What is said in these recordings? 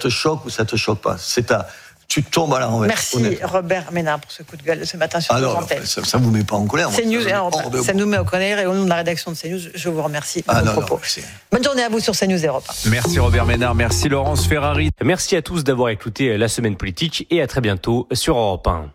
te choque ou ça te choque pas. Tu tombes à la renverse. Merci honnêtement. Robert Ménard pour ce coup de gueule de ce matin sur nos antennes. Ça vous met pas en colère. CNews, ça nous met en colère et au nom de la rédaction de CNews, je vous remercie pour vos propos. Bonne journée à vous sur CNews Europe 1. Merci Robert Ménard, merci Laurence Ferrari. Merci à tous d'avoir écouté La Semaine Politique et à très bientôt sur Europe 1.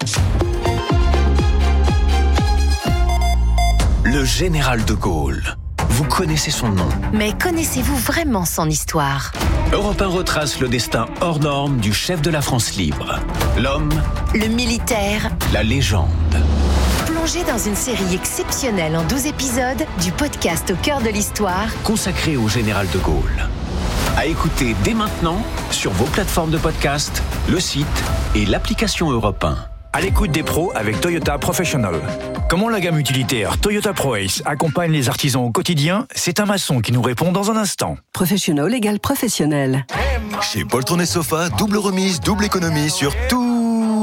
Le général de Gaulle. Vous connaissez son nom. Mais connaissez-vous vraiment son histoire ? Europe 1 retrace le destin hors norme du chef de la France libre. L'homme, le militaire, la légende. Plongez dans une série exceptionnelle en 12 épisodes du podcast Au cœur de l'histoire, consacré au général de Gaulle. À écouter dès maintenant sur vos plateformes de podcast, le site et l'application Europe 1. À l'écoute des pros avec Toyota Professional. Comment la gamme utilitaire Toyota ProAce accompagne les artisans au quotidien ? C'est un maçon qui nous répond dans un instant. Professional égale professionnel. Chez Poltron et Sofa, double remise, double économie sur tous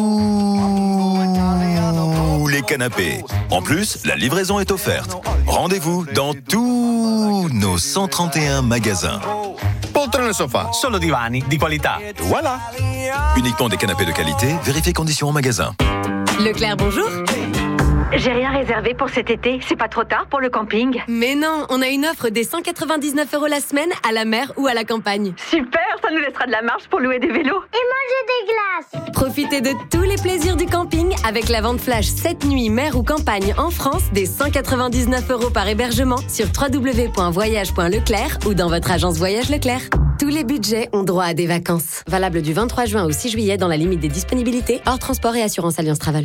les canapés. En plus, la livraison est offerte. Rendez-vous dans tous nos 131 magasins. Poltron e Sofa, solo divani di qualità. Voilà. Uniquement des canapés de qualité, vérifiez conditions en magasin. Leclerc, bonjour. J'ai rien réservé pour cet été, c'est pas trop tard pour le camping? Mais non, on a une offre des 199 € la semaine à la mer ou à la campagne. Super, ça nous laissera de la marge pour louer des vélos. Et manger des glaces. Profitez de tous les plaisirs du camping avec la vente flash 7 nuits mer ou campagne en France des 199 € par hébergement sur www.voyage.leclerc ou dans votre agence Voyage Leclerc. Tous les budgets ont droit à des vacances. Valable du 23 juin au 6 juillet dans la limite des disponibilités, hors transport et assurance Alliance Travel.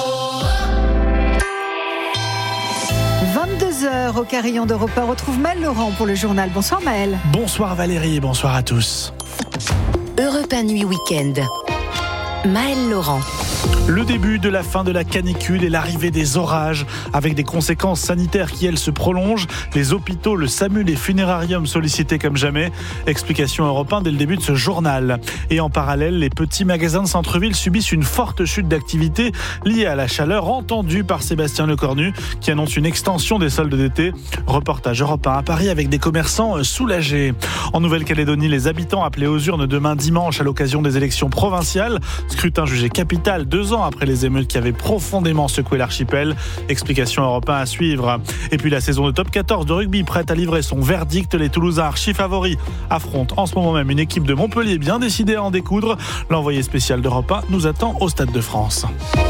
22h au Carillon d'Europe 1. On retrouve Maël Laurent pour le journal. Bonsoir Maël. Bonsoir Valérie et bonsoir à tous. Europe 1 Nuit Week-end. Maël Laurent. Le début de la fin de la canicule et l'arrivée des orages avec des conséquences sanitaires qui, elles, se prolongent. Les hôpitaux, le SAMU, les funérariums sollicités comme jamais. Explication Europe 1 dès le début de ce journal. Et en parallèle, les petits magasins de centre-ville subissent une forte chute d'activité liée à la chaleur entendue par Sébastien Lecornu qui annonce une extension des soldes d'été. Reportage Europe 1 à Paris avec des commerçants soulagés. En Nouvelle-Calédonie, les habitants appelés aux urnes demain dimanche à l'occasion des élections provinciales. Scrutin jugé capital 2 ans après les émeutes qui avaient profondément secoué l'archipel. Explication Europe 1 à suivre. Et puis la saison de top 14 de rugby prête à livrer son verdict. Les Toulousains archi-favoris affrontent en ce moment même une équipe de Montpellier bien décidée à en découdre. L'envoyé spécial d'Europe 1 nous attend au Stade de France.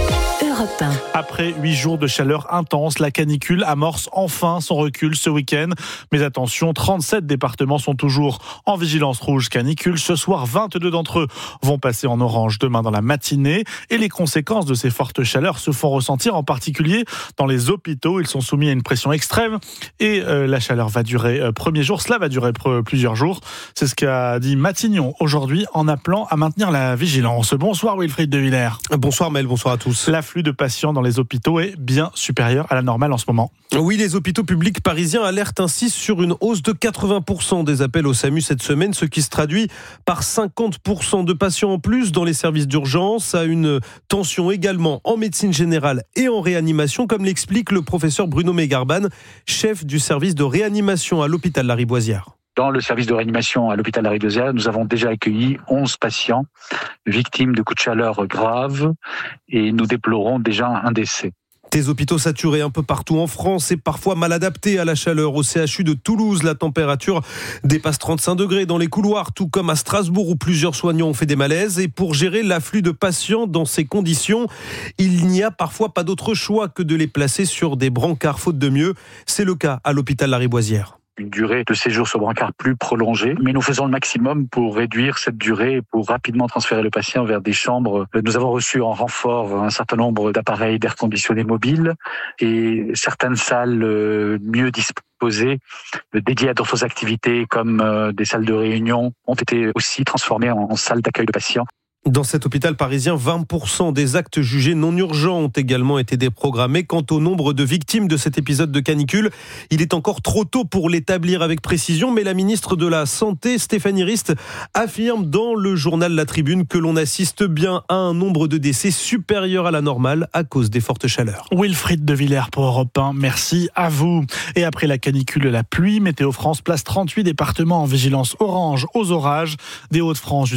Après 8 jours de chaleur intense, la canicule amorce enfin son recul ce week-end. Mais attention, 37 départements sont toujours en vigilance rouge canicule. Ce soir, 22 d'entre eux vont passer en orange demain dans la matinée. Et les conséquences de ces fortes chaleurs se font ressentir en particulier dans les hôpitaux. Ils sont soumis à une pression extrême et la chaleur va durer premier jour. Cela va durer plusieurs jours. C'est ce qu'a dit Matignon aujourd'hui en appelant à maintenir la vigilance. Bonsoir Wilfried de Villers. Bonsoir Mel, bonsoir à tous. L'afflux de patients dans les hôpitaux est bien supérieur à la normale en ce moment. Oui, les hôpitaux publics parisiens alertent ainsi sur une hausse de 80% des appels au SAMU cette semaine, ce qui se traduit par 50% de patients en plus dans les services d'urgence, à une tension également en médecine générale et en réanimation, comme l'explique le professeur Bruno Megarban, chef du service de réanimation à l'hôpital Lariboisière. Dans le service de réanimation à l'hôpital Lariboisière, nous avons déjà accueilli 11 patients victimes de coups de chaleur graves et nous déplorons déjà un décès. Des hôpitaux saturés un peu partout en France et parfois mal adaptés à la chaleur. Au CHU de Toulouse, la température dépasse 35 degrés dans les couloirs, tout comme à Strasbourg où plusieurs soignants ont fait des malaises. Et pour gérer l'afflux de patients dans ces conditions, il n'y a parfois pas d'autre choix que de les placer sur des brancards faute de mieux. C'est le cas à l'hôpital Lariboisière. Une durée de séjour sur brancard plus prolongée, mais nous faisons le maximum pour réduire cette durée et pour rapidement transférer le patient vers des chambres. Nous avons reçu en renfort un certain nombre d'appareils d'air conditionné mobiles et certaines salles mieux disposées, dédiées à d'autres activités comme des salles de réunion, ont été aussi transformées en salles d'accueil de patients. Dans cet hôpital parisien, 20% des actes jugés non urgents ont également été déprogrammés. Quant au nombre de victimes de cet épisode de canicule, il est encore trop tôt pour l'établir avec précision, mais la ministre de la Santé, Stéphanie Rist, affirme dans le journal La Tribune que l'on assiste bien à un nombre de décès supérieur à la normale à cause des fortes chaleurs. Wilfried de Villers pour Europe 1, merci à vous. Et après la canicule et la pluie, Météo France place 38 départements en vigilance orange aux orages, des Hauts-de-France